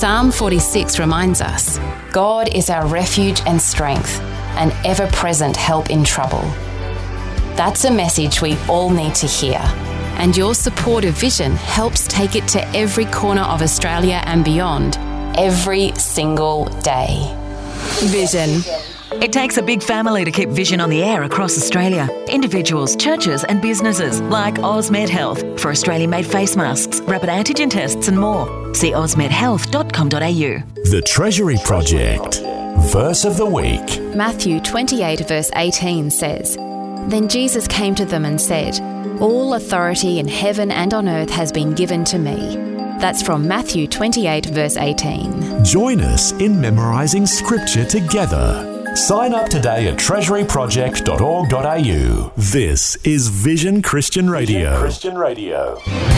Psalm 46 reminds us, God is our refuge and strength, an ever-present help in trouble. That's a message we all need to hear, and your support of Vision helps take it to every corner of Australia and beyond, every single day. Vision. It takes a big family to keep Vision on the air across Australia. Individuals, churches and businesses like Ozmed Health for Australian-made face masks, rapid antigen tests and more. See ozmedhealth.com.au. The Treasury Project. Verse of the week. Matthew 28 verse 18 says, Then Jesus came to them and said, All authority in heaven and on earth has been given to me. That's from Matthew 28 verse 18. Join us in memorising Scripture together. Sign up today at treasuryproject.org.au. This is Vision Christian Radio. Vision Christian Radio.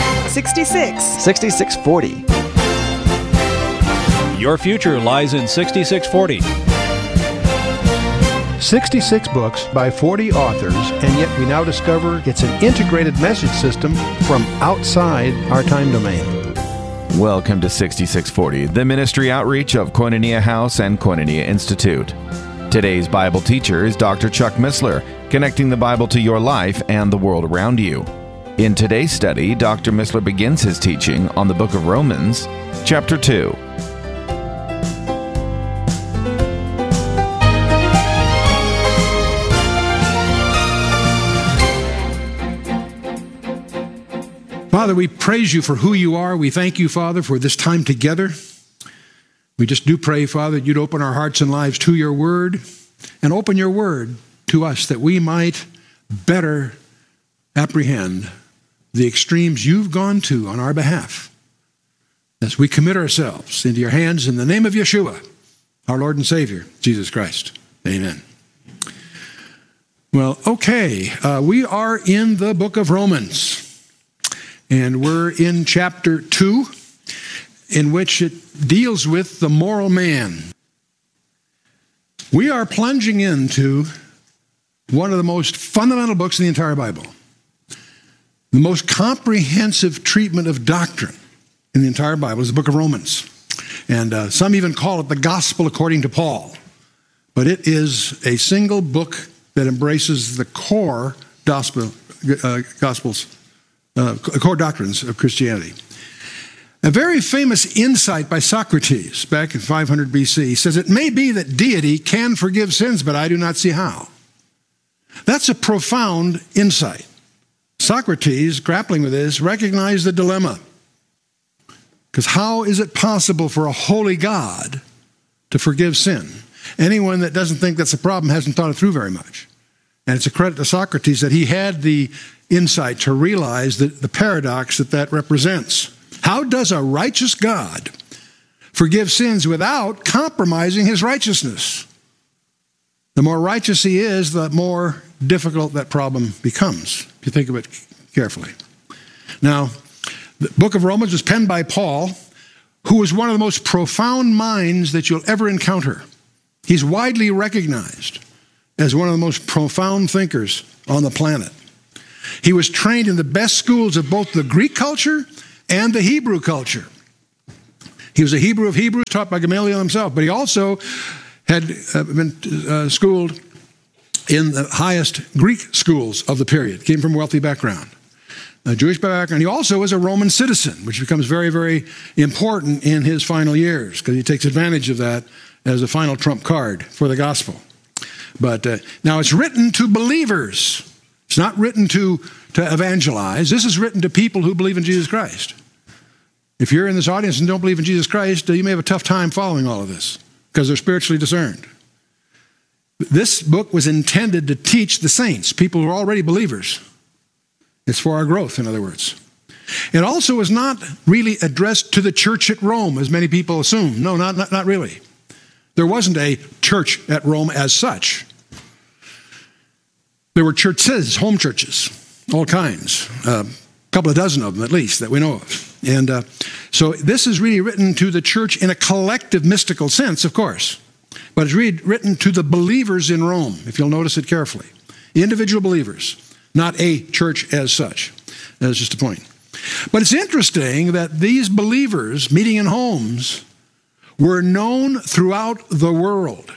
6640. Your future lies in 6640. 66 books by 40 authors, and yet we now discover it's an integrated message system from outside our time domain. Welcome to 6640, the ministry outreach of Koinonia House and Koinonia Institute. Today's Bible teacher is Dr. Chuck Missler, connecting the Bible to your life and the world around you. In today's study, Dr. Missler begins his teaching on the book of Romans, chapter 2. Father, we praise you for who you are. We thank you, Father, for this time together. We just do pray, Father, that you'd open our hearts and lives to your word and open your word to us that we might better apprehend the extremes you've gone to on our behalf as we commit ourselves into your hands in the name of Yeshua, our Lord and Savior, Jesus Christ. Amen. Well, okay, we are in the book of Romans, and we're in chapter 2, in which it deals with the moral man. We are plunging into one of the most fundamental books in the entire Bible, the most comprehensive treatment of doctrine in the entire Bible is the book of Romans. And some even call it the Gospel according to Paul. But it is a single book that embraces the core core doctrines of Christianity. A very famous insight by Socrates back in 500 BC says, It may be that deity can forgive sins, but I do not see how. That's a profound insight. Socrates, grappling with this, recognized the dilemma. Because how is it possible for a holy God to forgive sin? Anyone that doesn't think that's a problem hasn't thought it through very much. And it's a credit to Socrates that he had the insight to realize that the paradox that represents. How does a righteous God forgive sins without compromising his righteousness? The more righteous he is, the more difficult that problem becomes, if you think of it carefully. Now, the book of Romans was penned by Paul, who was one of the most profound minds that you'll ever encounter. He's widely recognized as one of the most profound thinkers on the planet. He was trained in the best schools of both the Greek culture and the Hebrew culture. He was a Hebrew of Hebrews, taught by Gamaliel himself, but he also had been schooled in the highest Greek schools of the period, came from a wealthy background, a Jewish background. He also was a Roman citizen, which becomes very, very important in his final years, because he takes advantage of that as a final trump card for the gospel. But now it's written to believers. It's not written to evangelize. This is written to people who believe in Jesus Christ. If you're in this audience and don't believe in Jesus Christ, you may have a tough time following all of this because they're spiritually discerned. This book was intended to teach the saints, people who are already believers. It's for our growth, in other words. It also is not really addressed to the church at Rome, as many people assume. No, not really. There wasn't a church at Rome as such. There were churches, home churches, all kinds, a couple of dozen of them at least that we know of. And so this is really written to the church in a collective mystical sense, of course. But it's really written to the believers in Rome, if you'll notice it carefully. Individual believers, not a church as such. That's just a point. But it's interesting that these believers meeting in homes were known throughout the world.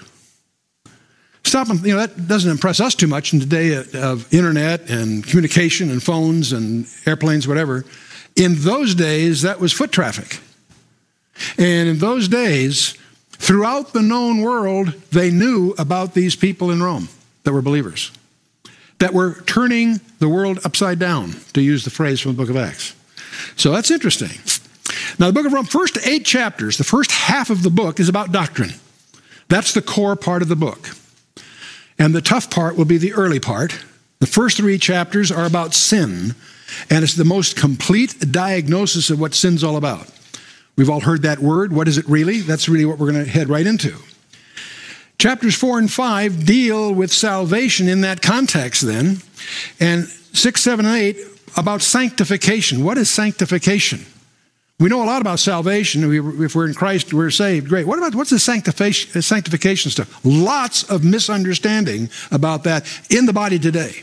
Stop, that doesn't impress us too much in the day of internet and communication and phones and airplanes, whatever. In those days, that was foot traffic. And in those days, throughout the known world, they knew about these people in Rome that were believers, that were turning the world upside down, to use the phrase from the book of Acts. So that's interesting. Now, the book of Rome, first 8 chapters, the first half of the book is about doctrine. That's the core part of the book. And the tough part will be the early part. The first 3 chapters are about sin, and it's the most complete diagnosis of what sin's all about. We've all heard that word. What is it really? That's really what we're going to head right into. Chapters 4 and 5 deal with salvation in that context then. And 6, 7, and 8 about sanctification. What is sanctification? We know a lot about salvation. If we're in Christ, we're saved. Great. What's the sanctification stuff? Lots of misunderstanding about that in the body today.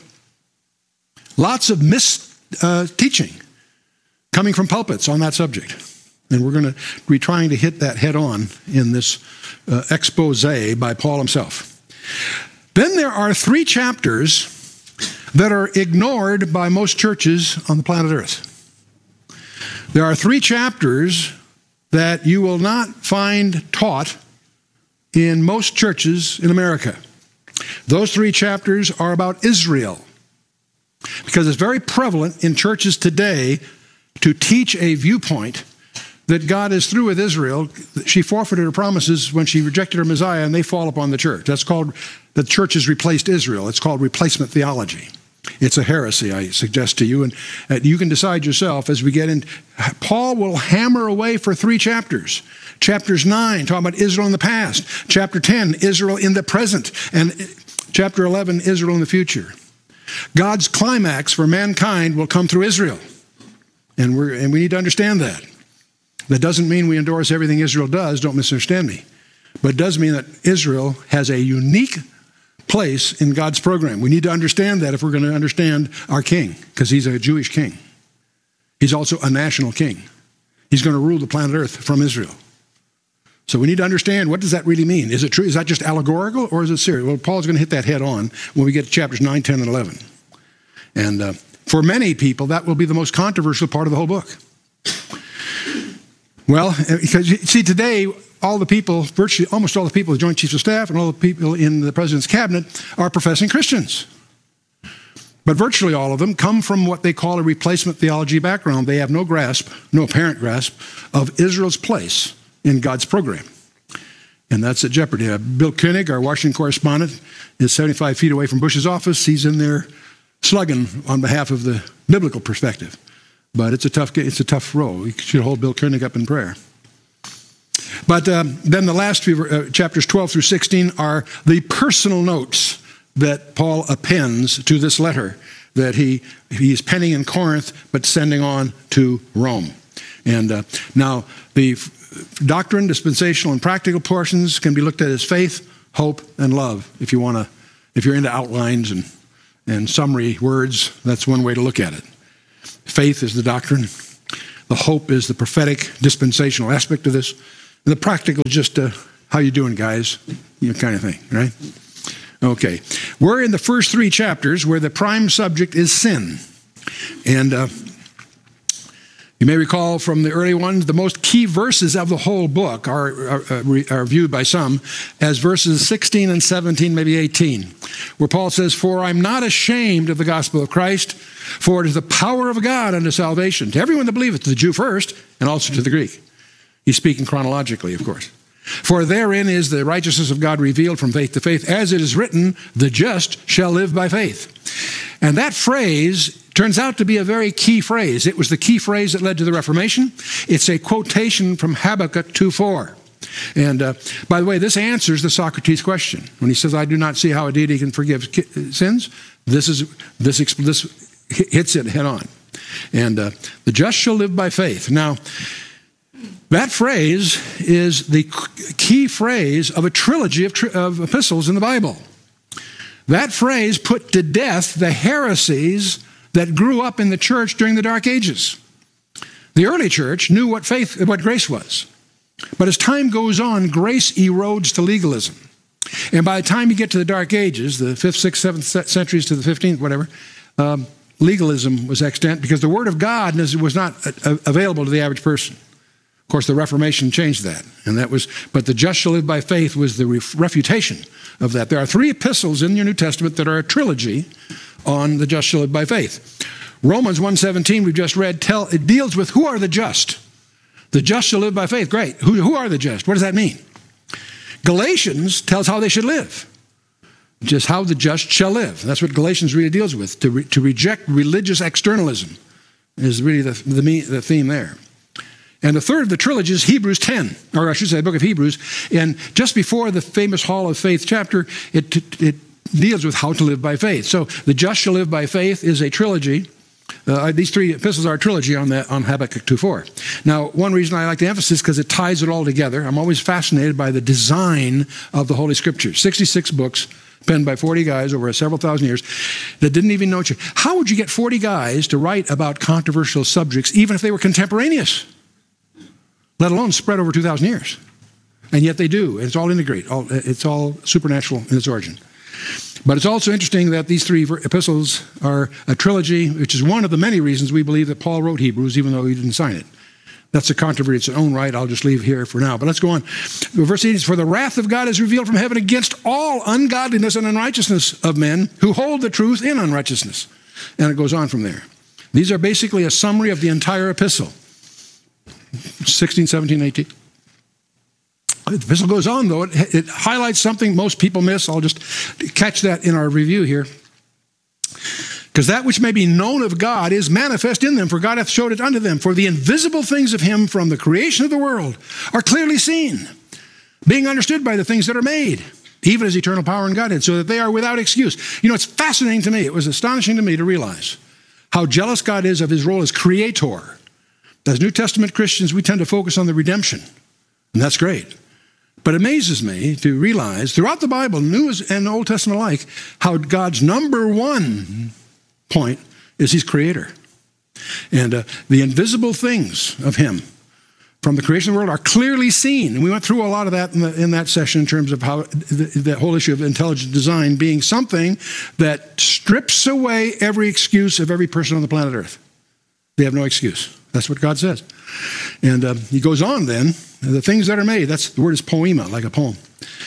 Lots of teaching coming from pulpits on that subject. And we're going to be trying to hit that head on in this expose by Paul himself. Then there are 3 chapters that are ignored by most churches on the planet Earth. There are 3 chapters that you will not find taught in most churches in America. Those 3 chapters are about Israel, because it's very prevalent in churches today to teach a viewpoint that God is through with Israel. She forfeited her promises when she rejected her Messiah, and they fall upon the church. That's called, the church has replaced Israel. It's called replacement theology. It's a heresy, I suggest to you, and you can decide yourself as we get in. Paul will hammer away for 3 chapters. Chapters 9, talking about Israel in the past. Chapter 10, Israel in the present. And chapter 11, Israel in the future. God's climax for mankind will come through Israel. And we need to understand that. That doesn't mean we endorse everything Israel does, don't misunderstand me. But it does mean that Israel has a unique place in God's program. We need to understand that if we're going to understand our king, because he's a Jewish king. He's also a national king. He's going to rule the planet Earth from Israel. So we need to understand, what does that really mean? Is it true? Is that just allegorical, or is it serious? Well, Paul's going to hit that head on when we get to chapters 9, 10, and 11. And for many people, that will be the most controversial part of the whole book. Well, because you see, today, all the people, virtually almost all the people, the Joint Chiefs of Staff and all the people in the President's cabinet are professing Christians. But virtually all of them come from what they call a replacement theology background. They have no apparent grasp of Israel's place in God's program. And that's at jeopardy. Bill Koenig, our Washington correspondent, is 75 feet away from Bush's office. He's in there slugging on behalf of the biblical perspective. But it's a tough role. You should hold Bill Koenig up in prayer. But then the last few chapters 12 through 16 are the personal notes that Paul appends to this letter that he is penning in Corinth but sending on to Rome. And now the doctrine, dispensational, and practical portions can be looked at as faith, hope, and love. If you're into outlines and summary words, that's one way to look at it. Faith is the doctrine. The hope is the prophetic, dispensational aspect of this. And the practical is just how you doing, guys? Kind of thing, right? Okay. We're in the first 3 chapters where the prime subject is sin. And you may recall from the early ones, the most key verses of the whole book are viewed by some as verses 16 and 17, maybe 18, where Paul says, "For I'm not ashamed of the gospel of Christ, for it is the power of God unto salvation, to everyone that believeth, to the Jew first, and also to the Greek." He's speaking chronologically, of course. "For therein is the righteousness of God revealed from faith to faith, as it is written, the just shall live by faith." And that phrase turns out to be a very key phrase. It was the key phrase that led to the Reformation. It's a quotation from Habakkuk 2:4. And by the way, this answers the Socrates question. When he says, "I do not see how a deity can forgive sins," this hits it head on. And the just shall live by faith. Now, that phrase is the key phrase of a trilogy of epistles in the Bible. That phrase put to death the heresies that grew up in the church during the Dark Ages. The early church knew what grace was. But as time goes on, grace erodes to legalism. And by the time you get to the Dark Ages, the 5th, 6th, 7th centuries to the 15th, whatever, legalism was extant because the Word of God was not available to the average person. Of course, the Reformation changed that. But the just shall live by faith was the refutation of that. There are 3 epistles in your New Testament that are a trilogy on the just shall live by faith. Romans 1:17, we've just read, it deals with who are the just. The just shall live by faith. Great. Who are the just? What does that mean? Galatians tells how they should live. Just how the just shall live. That's what Galatians really deals with. To reject religious externalism is really the theme there. And the third of the trilogy is Hebrews 10, or I should say the book of Hebrews. And just before the famous Hall of Faith chapter, it deals with how to live by faith. So the just shall live by faith is a trilogy. These 3 epistles are a trilogy on Habakkuk 2:4. Now, one reason I like the emphasis is because it ties it all together. I'm always fascinated by the design of the Holy Scriptures. 66 books penned by 40 guys over several thousand years that didn't even know each other. How would you get 40 guys to write about controversial subjects, even if they were contemporaneous, let alone spread over 2,000 years? And yet they do. It's all integrated. It's all supernatural in its origin. But it's also interesting that these 3 epistles are a trilogy, which is one of the many reasons we believe that Paul wrote Hebrews, even though he didn't sign it. That's a controversy in its own right. I'll just leave here for now. But let's go on. Verse 8 is, for the wrath of God is revealed from heaven against all ungodliness and unrighteousness of men who hold the truth in unrighteousness. And it goes on from there. These are basically a summary of the entire epistle. 16, 17, 18. The epistle goes on, though. It highlights something most people miss. I'll just catch that in our review here. Because that which may be known of God is manifest in them, for God hath showed it unto them. For the invisible things of him from the creation of the world are clearly seen, being understood by the things that are made, even his eternal power and Godhead, so that they are without excuse. You know, it's fascinating to me. It was astonishing to me to realize how jealous God is of his role as creator. As New Testament Christians, we tend to focus on the redemption, and that's great. But it amazes me to realize throughout the Bible, New and Old Testament alike, how God's number one point is he's creator. And the invisible things of him from the creation of the world are clearly seen. And we went through a lot of that in that session in terms of how the whole issue of intelligent design being something that strips away every excuse of every person on the planet Earth. They have no excuse. That's what God says. And he goes on then, the things that are made, the word is poema, like a poem.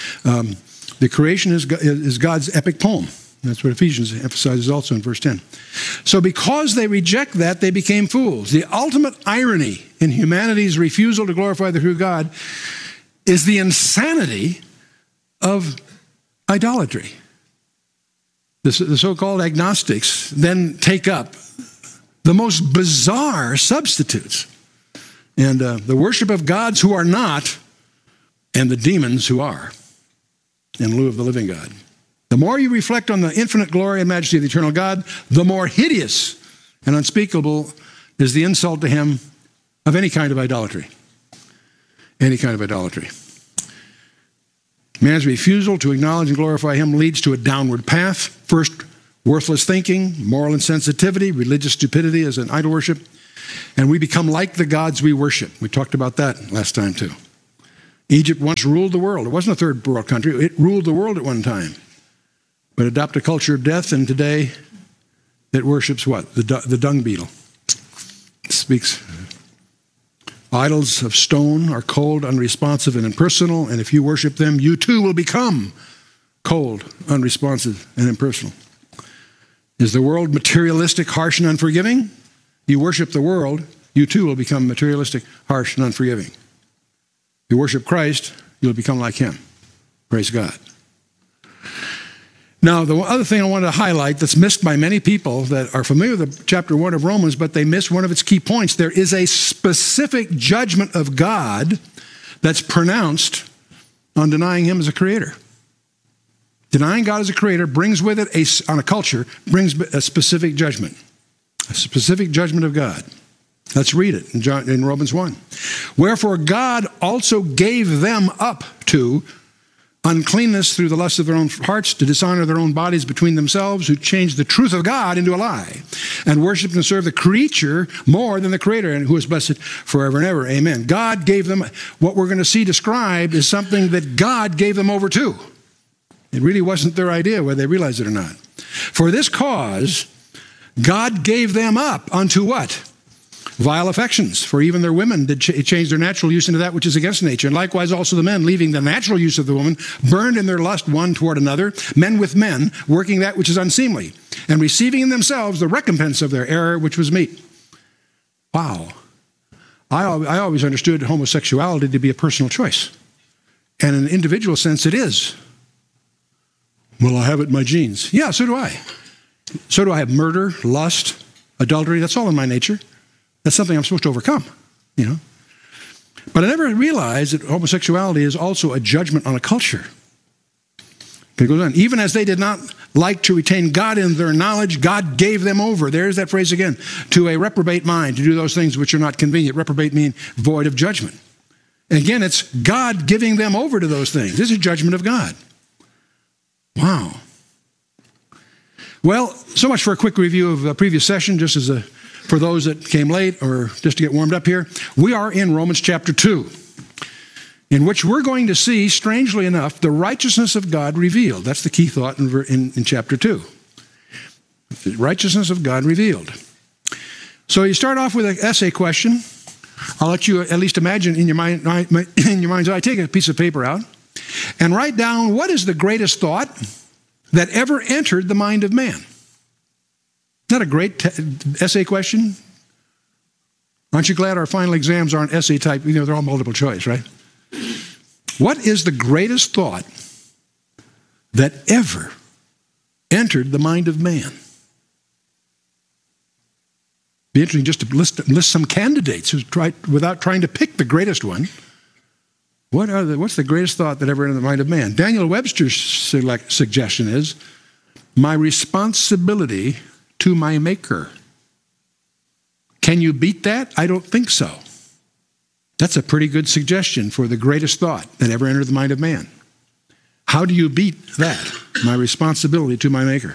The creation is God's epic poem. That's what Ephesians emphasizes also in verse 10. So because they reject that, they became fools. The ultimate irony in humanity's refusal to glorify the true God is the insanity of idolatry. The so-called agnostics then take up the most bizarre substitutes. And the worship of gods who are not, and the demons who are, in lieu of the living God. The more you reflect on the infinite glory and majesty of the eternal God, the more hideous and unspeakable is the insult to him of any kind of idolatry. Any kind of idolatry. Man's refusal to acknowledge and glorify him leads to a downward path. First, worthless thinking, moral insensitivity, religious stupidity as an idol worship, and we become like the gods we worship. We talked about that last time too. Egypt once ruled the world. It wasn't a third world country. It ruled the world at one time. But adopted a culture of death, and today it worships what? The dung beetle. It speaks. Idols of stone are cold, unresponsive, and impersonal, and if you worship them, you too will become cold, unresponsive, and impersonal. Is the world materialistic, harsh, and unforgiving? You worship the world, you too will become materialistic, harsh, and unforgiving. You worship Christ, you'll become like him. Praise God. Now, the other thing I want to highlight that's missed by many people that are familiar with chapter 1 of Romans, but they miss one of its key points. There is a specific judgment of God that's pronounced on denying him as a creator. Denying God as a creator brings with it, on a culture, brings a specific judgment. A specific judgment of God. Let's read it in Romans 1. Wherefore God also gave them up to uncleanness through the lust of their own hearts, to dishonor their own bodies between themselves, who changed the truth of God into a lie, and worshiped and served the creature more than the Creator, and who is blessed forever and ever. Amen. God gave them, what we're going to see described is something that God gave them over to. It really wasn't their idea, whether they realized it or not. For this cause, God gave them up unto what? Vile affections. For even their women did change their natural use into that which is against nature. And likewise also the men, leaving the natural use of the woman, burned in their lust one toward another, men with men, working that which is unseemly, and receiving in themselves the recompense of their error, which was meat. Wow. I always understood homosexuality to be a personal choice. And in an individual sense, it is. Well, I have it in my genes. Yeah, so do I. So do I have murder, lust, adultery. That's all in my nature. That's something I'm supposed to overcome, you know. But I never realized that homosexuality is also a judgment on a culture. It goes on. Even as they did not like to retain God in their knowledge, God gave them over. There's that phrase again. To a reprobate mind, to do those things which are not convenient. Reprobate mean void of judgment. And again, it's God giving them over to those things. This is judgment of God. Wow. Well, so much for a quick review of the previous session, just as for those that came late or just to get warmed up here. We are in Romans chapter 2, in which we're going to see, strangely enough, the righteousness of God revealed. That's the key thought in chapter 2. The righteousness of God revealed. So you start off with an essay question. I'll let you at least imagine in your mind's eye. Take a piece of paper out and write down, what is the greatest thought that ever entered the mind of man? Isn't that a great essay question? Aren't you glad our final exams aren't essay type? You know, they're all multiple choice, right? What is the greatest thought that ever entered the mind of man? Be interesting just to list some candidates who without trying to pick the greatest one. What's the greatest thought that ever entered the mind of man? Daniel Webster's suggestion is, my responsibility to my Maker. Can you beat that? I don't think so. That's a pretty good suggestion for the greatest thought that ever entered the mind of man. How do you beat that? My responsibility to my Maker.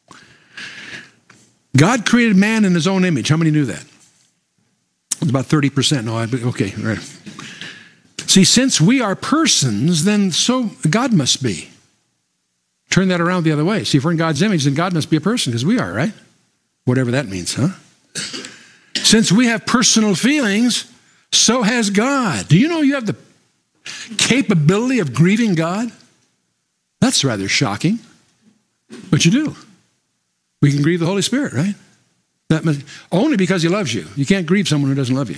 God created man in his own image. How many knew that? It's about 30%. No, okay, right. See, since we are persons, then so God must be. Turn that around the other way. See, if we're in God's image, then God must be a person, because we are, right? Whatever that means, huh? Since we have personal feelings, so has God. Do you know you have the capability of grieving God? That's rather shocking. But you do. We can grieve the Holy Spirit, right? Only because he loves you. You can't grieve someone who doesn't love you.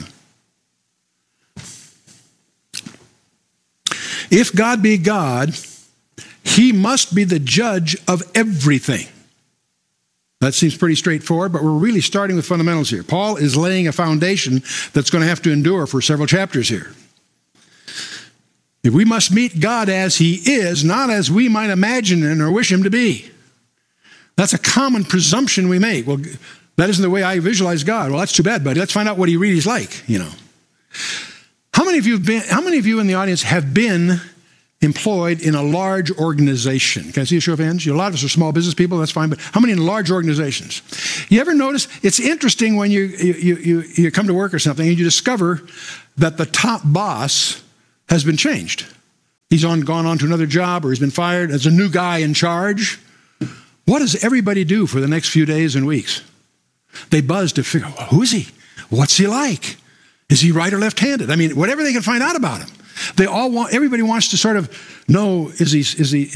If God be God, he must be the judge of everything. That seems pretty straightforward, but we're really starting with fundamentals here. Paul is laying a foundation that's going to have to endure for several chapters here. If we must meet God as he is, not as we might imagine him or wish him to be. That's a common presumption we make. Well, that isn't the way I visualize God. Well, that's too bad, buddy. Let's find out what he really is like, you know. How many of you in the audience have been employed in a large organization? Can I see a show of hands? A lot of us are small business people, that's fine, but how many in large organizations? You ever notice, it's interesting when you come to work or something and you discover that the top boss has been changed. He's gone on to another job, or he's been fired. There's a new guy in charge. What does everybody do for the next few days and weeks? They buzz to figure out, who is he? What's he like? Is he right or left-handed? I mean, whatever they can find out about him. Everybody wants to sort of know, is he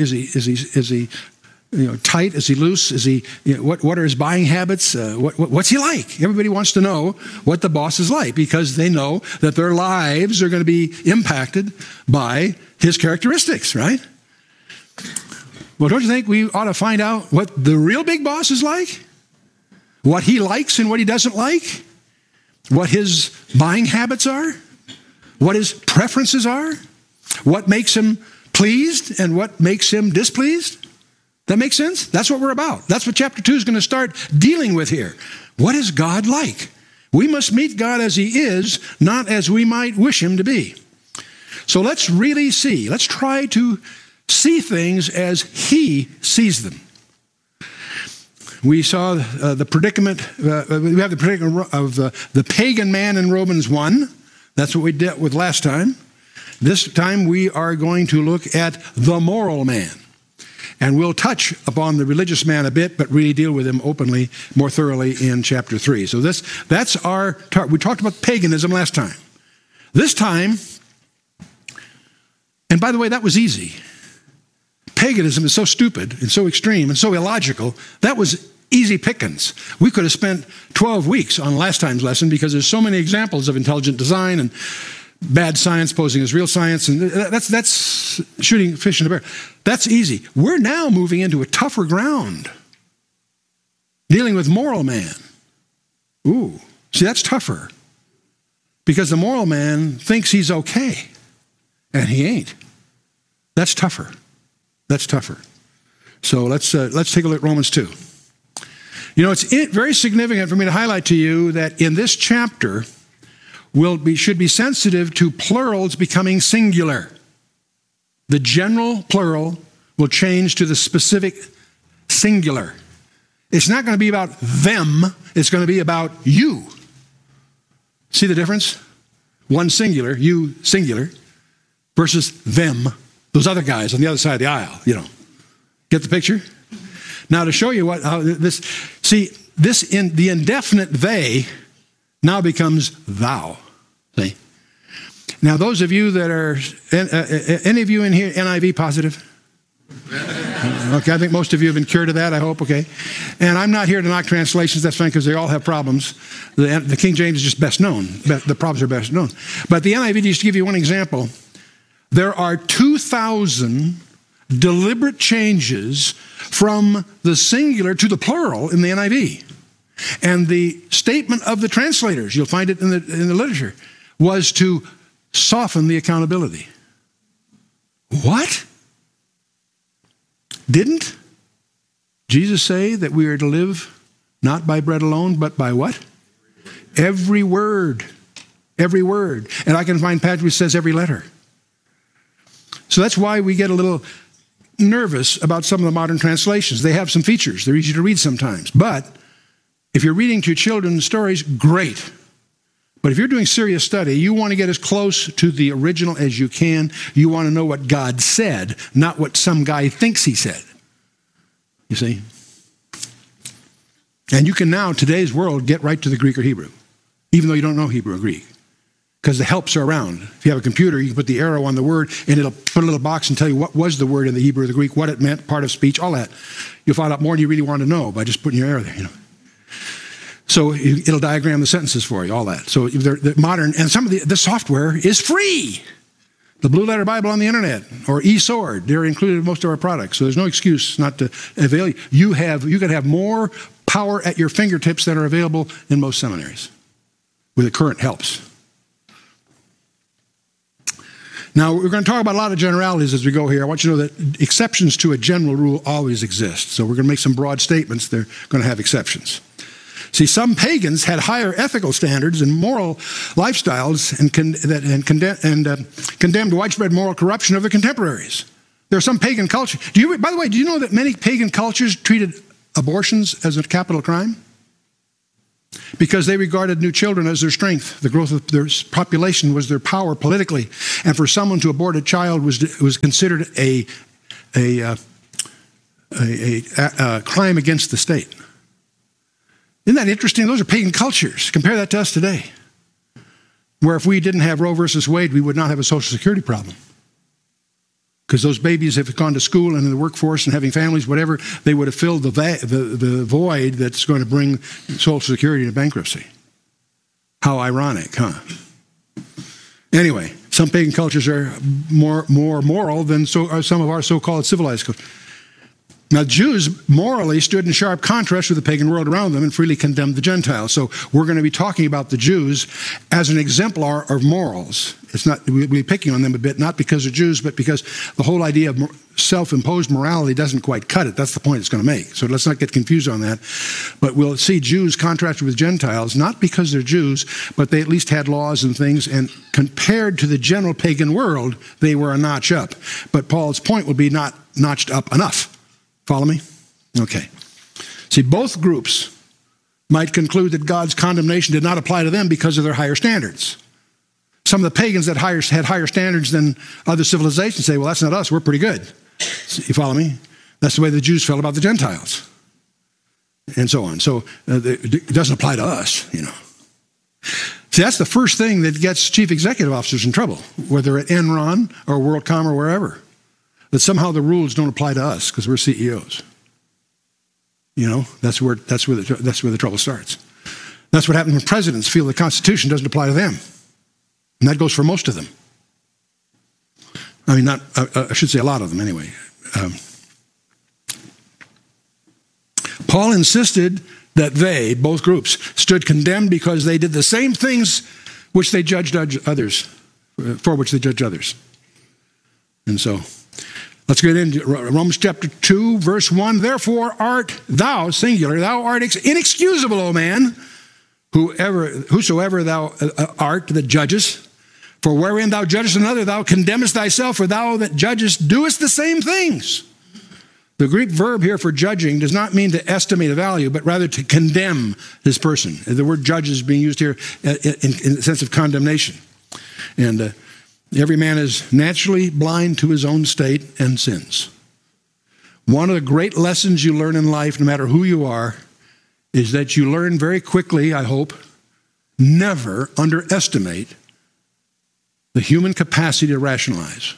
tight? Is he loose? Is he, what are his buying habits? What's he like? Everybody wants to know what the boss is like, because they know that their lives are going to be impacted by his characteristics, right? Well, don't you think we ought to find out what the real big boss is like? What he likes and what he doesn't like? What his buying habits are? What his preferences are? What makes him pleased and what makes him displeased? That makes sense? That's what we're about. That's what chapter 2 is going to start dealing with here. What is God like? We must meet God as he is, not as we might wish him to be. So let's really see. Let's try to see things as he sees them. We saw the predicament, we have the predicament of the pagan man in Romans 1. That's what we dealt with last time. This time we are going to look at the moral man. And we'll touch upon the religious man a bit, but really deal with him openly, more thoroughly in chapter 3. So that's our, we talked about paganism last time. This time, and by the way, that was easy. Paganism is so stupid and so extreme and so illogical, that was easy pickings. We could have spent 12 weeks on last time's lesson because there's so many examples of intelligent design and bad science posing as real science, and that's shooting fish in the barrel. That's easy. We're now moving into a tougher ground, dealing with moral man. Ooh, see, that's tougher because the moral man thinks he's okay, and he ain't. That's tougher. That's tougher. So let's take a look at Romans 2. You know, it's very significant for me to highlight to you that in this chapter, should be sensitive to plurals becoming singular. The general plural will change to the specific singular. It's not going to be about them, it's going to be about you. See the difference? One singular, you singular, versus them, those other guys on the other side of the aisle, you know. Get the picture? Now to show you the indefinite they now becomes thou. See? Now those of you that are, any of you in here NIV positive? Okay, I think most of you have been cured of that, I hope, okay. And I'm not here to knock translations, that's fine, because they all have problems. The King James is just best known. The problems are best known. But the NIV, just to give you one example, there are 2,000 deliberate changes from the singular to the plural in the NIV. And the statement of the translators, you'll find it in the literature, was to soften the accountability. What? Didn't Jesus say that we are to live not by bread alone, but by what? Every word. Every word. And I can find passage which says every letter. So that's why we get a little nervous about some of the modern translations. They have some features. They're easy to read sometimes. But if you're reading to children stories, great. But if you're doing serious study, you want to get as close to the original as you can. You want to know what God said, not what some guy thinks he said. You see? And you can now, today's world, get right to the Greek or Hebrew, even though you don't know Hebrew or Greek, because the helps are around. If you have a computer, you can put the arrow on the word, and it'll put a little box and tell you what was the word in the Hebrew or the Greek, what it meant, part of speech, all that. You'll find out more than you really want to know by just putting your arrow there, you know. So it'll diagram the sentences for you, all that. So they're modern, and some of the software is free. The Blue Letter Bible on the internet, or eSword, they're included in most of our products. So there's no excuse not to avail you. You can have more power at your fingertips that are available in most seminaries with the current helps. Now, we're going to talk about a lot of generalities as we go here. I want you to know that exceptions to a general rule always exist. So we're going to make some broad statements. They're going to have exceptions. See, some pagans had higher ethical standards and moral lifestyles and condemned widespread moral corruption of their contemporaries. There are some pagan cultures. By the way, do you know that many pagan cultures treated abortions as a capital crime? Because they regarded new children as their strength. The growth of their population was their power politically. And for someone to abort a child was considered a crime against the state. Isn't that interesting? Those are pagan cultures. Compare that to us today, where if we didn't have Roe versus Wade, we would not have a Social Security problem. Because those babies have gone to school and in the workforce and having families, whatever, they would have filled the void that's going to bring Social Security to bankruptcy. How ironic, huh? Anyway, some pagan cultures are more moral than some of our so-called civilized cultures. Now, Jews morally stood in sharp contrast with the pagan world around them and freely condemned the Gentiles. So we're going to be talking about the Jews as an exemplar of morals. It's not, we'll be picking on them a bit, not because they're Jews, but because the whole idea of self-imposed morality doesn't quite cut it. That's the point it's going to make. So let's not get confused on that. But we'll see Jews contrasted with Gentiles, not because they're Jews, but they at least had laws and things, and compared to the general pagan world, they were a notch up. But Paul's point would be not notched up enough. Follow me? Okay. See, both groups might conclude that God's condemnation did not apply to them because of their higher standards. Some of the pagans that had higher standards than other civilizations say, well, that's not us, we're pretty good. You follow me? That's the way the Jews felt about the Gentiles. And so on. So it doesn't apply to us, you know. See, that's the first thing that gets chief executive officers in trouble, whether at Enron or WorldCom or wherever. That somehow the rules don't apply to us because we're CEOs. You know, that's where the trouble starts. That's what happens when presidents feel the Constitution doesn't apply to them. And that goes for most of them. I mean, I should say a lot of them anyway. Paul insisted that they, both groups, stood condemned because they did the same things which they judged others, for which they judged others. And so, let's get into Romans chapter 2, verse 1. Therefore art thou, singular, thou art inexcusable, O man, whosoever thou art that judgest. For wherein thou judgest another, thou condemnest thyself, for thou that judgest doest the same things. The Greek verb here for judging does not mean to estimate a value, but rather to condemn this person. The word judge is being used here in the sense of condemnation. And every man is naturally blind to his own state and sins. One of the great lessons you learn in life, no matter who you are, is that you learn very quickly, I hope, never underestimate the human capacity to rationalize.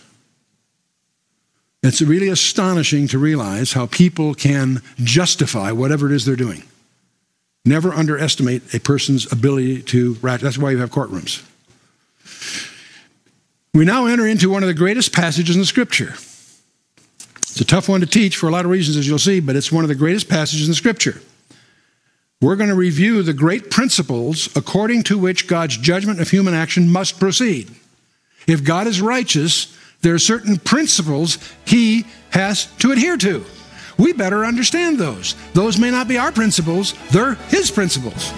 It's really astonishing to realize how people can justify whatever it is they're doing. Never underestimate a person's ability to rationalize. That's why you have courtrooms. We now enter into one of the greatest passages in the Scripture. It's a tough one to teach for a lot of reasons, as you'll see, but it's one of the greatest passages in the Scripture. We're going to review the great principles according to which God's judgment of human action must proceed. If God is righteous, there are certain principles he has to adhere to. We better understand those. Those may not be our principles, they're his principles.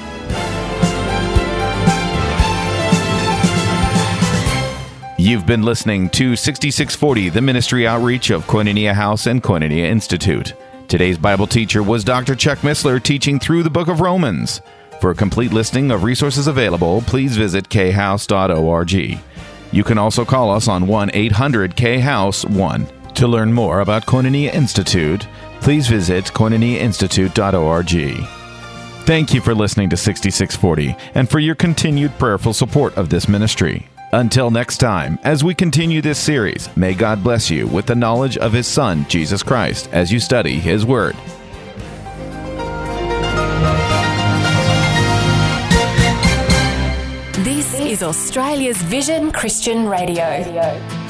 You've been listening to 6640, the ministry outreach of Koinonia House and Koinonia Institute. Today's Bible teacher was Dr. Chuck Missler, teaching through the book of Romans. For a complete listing of resources available, please visit khouse.org. You can also call us on 1-800-KHOUSE-1. To learn more about Koinonia Institute, please visit koinoniainstitute.org. Thank you for listening to 6640 and for your continued prayerful support of this ministry. Until next time, as we continue this series, may God bless you with the knowledge of His Son, Jesus Christ, as you study His Word. This is Australia's Vision Christian Radio.